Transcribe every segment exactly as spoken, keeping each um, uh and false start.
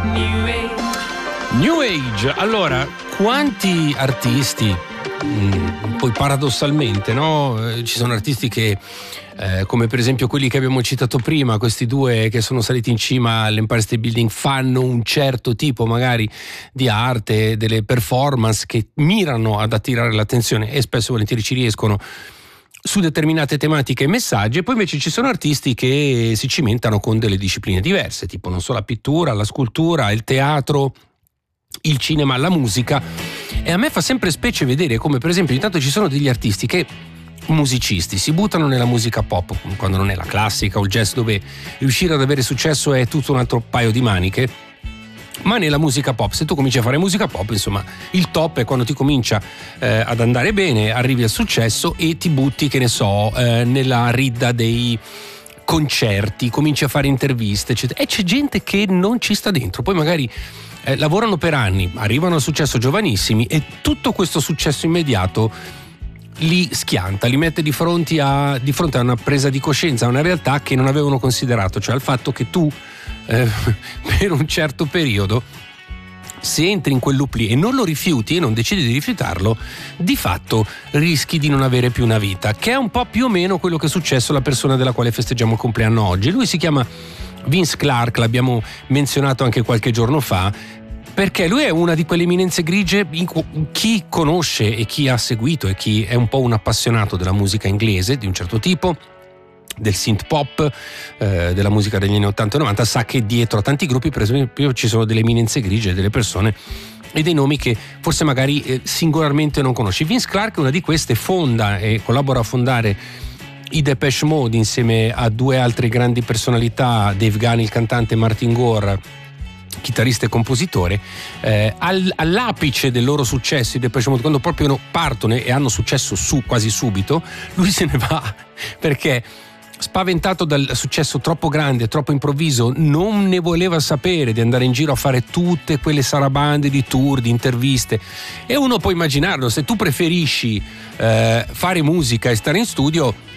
New Age, allora, quanti artisti, mh, poi paradossalmente, no? Eh, ci sono artisti che, eh, come per esempio quelli che abbiamo citato prima, questi due che sono saliti in cima all'Empire State Building, fanno un certo tipo magari di arte, delle performance che mirano ad attirare l'attenzione e spesso e volentieri ci riescono su determinate tematiche e messaggi, e poi invece ci sono artisti che si cimentano con delle discipline diverse, tipo non so, la pittura, la scultura, il teatro, il cinema, la musica. E a me fa sempre specie vedere come per esempio intanto ci sono degli artisti che, musicisti, si buttano nella musica pop quando non è la classica o il jazz, dove riuscire ad avere successo è tutto un altro paio di maniche. Ma nella musica pop, se tu cominci a fare musica pop, insomma, il top è quando ti comincia eh, ad andare bene, arrivi al successo e ti butti, che ne so, eh, nella ridda dei concerti, cominci a fare interviste, eccetera. E c'è gente che non ci sta dentro, poi magari eh, lavorano per anni, arrivano al successo giovanissimi e tutto questo successo immediato li schianta, li mette di fronte a, di fronte a una presa di coscienza, a una realtà che non avevano considerato, cioè al fatto che tu eh, per un certo periodo, se entri in quel loop lì e non lo rifiuti e non decidi di rifiutarlo, di fatto rischi di non avere più una vita, che è un po' più o meno quello che è successo alla persona della quale festeggiamo il compleanno oggi. Lui si chiama Vince Clarke, l'abbiamo menzionato anche qualche giorno fa, perché lui è una di quelle eminenze grigie. Chi conosce e chi ha seguito e chi è un po' un appassionato della musica inglese di un certo tipo, del synth pop, eh, della musica degli anni ottanta e novanta, sa che dietro a tanti gruppi per esempio ci sono delle eminenze grigie, delle persone e dei nomi che forse magari eh, singolarmente non conosci. Vince Clarke è una di queste, fonda e collabora a fondare i Depeche Mode insieme a due altre grandi personalità, Dave Gunn, il cantante, Martin Gore, chitarrista e compositore. Eh, all, all'apice del loro successo, i Depeche Mode, quando proprio partono e hanno successo su quasi subito, lui se ne va perché, spaventato dal successo troppo grande, troppo improvviso, non ne voleva sapere di andare in giro a fare tutte quelle sarabande di tour, di interviste. E uno può immaginarlo, se tu preferisci eh, fare musica e stare in studio,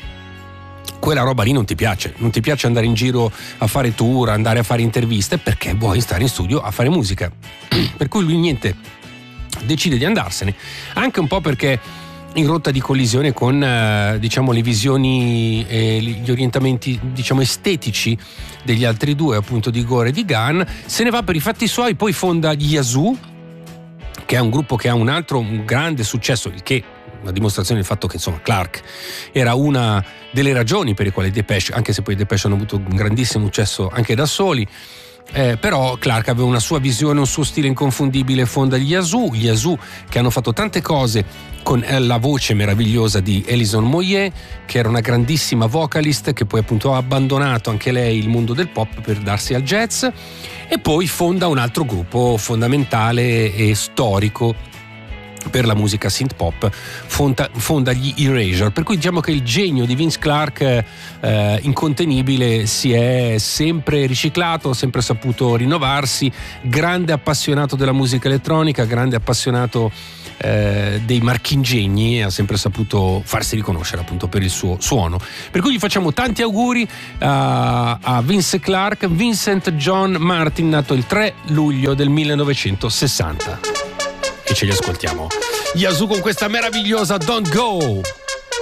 quella roba lì non ti piace, non ti piace andare in giro a fare tour, andare a fare interviste, perché vuoi stare in studio a fare musica. Per cui lui niente, decide di andarsene, anche un po' perché in rotta di collisione con eh, diciamo le visioni e gli orientamenti diciamo estetici degli altri due, appunto di Gore e di Gunn. Se ne va per i fatti suoi, poi fonda gli Yazoo, che è un gruppo che ha un altro un grande successo, il che una dimostrazione del fatto che insomma Clarke era una delle ragioni per le quali i Depeche, anche se poi i Depeche hanno avuto un grandissimo successo anche da soli, eh, però Clarke aveva una sua visione, un suo stile inconfondibile, fonda gli Yazoo, gli Yazoo che hanno fatto tante cose con la voce meravigliosa di Alison Moyet, che era una grandissima vocalist che poi appunto ha abbandonato anche lei il mondo del pop per darsi al jazz, e poi fonda un altro gruppo fondamentale e storico per la musica synth pop, fonda, fonda gli Erasure. Per cui diciamo che il genio di Vince Clarke, eh, incontenibile, si è sempre riciclato, sempre saputo rinnovarsi, grande appassionato della musica elettronica, grande appassionato eh, dei marchingegni, ha sempre saputo farsi riconoscere appunto per il suo suono. Per cui gli facciamo tanti auguri a, a Vince Clarke, Vincent John Martin, nato il tre luglio del millenovecentosessanta. E ce li ascoltiamo Yazoo con questa meravigliosa Don't Go.